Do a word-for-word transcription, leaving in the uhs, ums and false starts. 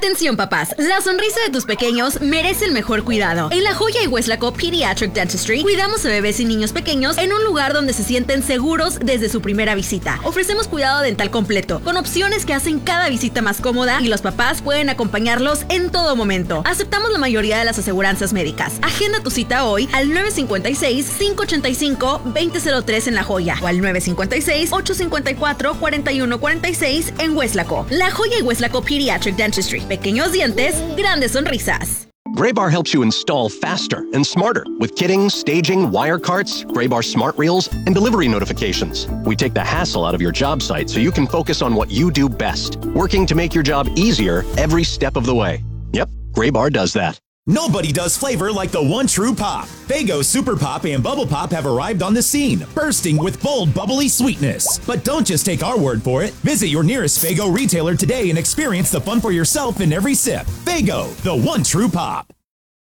Atención papás, la sonrisa de tus pequeños merece el mejor cuidado. En La Joya y Weslaco Pediatric Dentistry cuidamos a bebés y niños pequeños en un lugar donde se sienten seguros desde su primera visita. Ofrecemos cuidado dental completo, con opciones que hacen cada visita más cómoda y los papás pueden acompañarlos en todo momento. Aceptamos la mayoría de las aseguranzas médicas. Agenda tu cita hoy al nueve cinco seis, cinco ocho cinco, dos cero cero tres en La Joya o al nueve cinco seis, ocho cinco cuatro, cuatro uno cuatro seis en Weslaco. La Joya y Weslaco Pediatric Dentistry. Pequeños dientes, grandes sonrisas. Graybar helps you install faster and smarter with kitting, staging, wire carts, Graybar smart reels, and delivery notifications. We take the hassle out of your job site so you can focus on what you do best, working to make your job easier every step of the way. Yep, Graybar does that. Nobody does flavor like the one true pop. Faygo Super Pop and Bubble Pop have arrived on the scene, bursting with bold, bubbly sweetness. But don't just take our word for it. Visit your nearest Faygo retailer today and experience the fun for yourself in every sip. Faygo, the one true pop.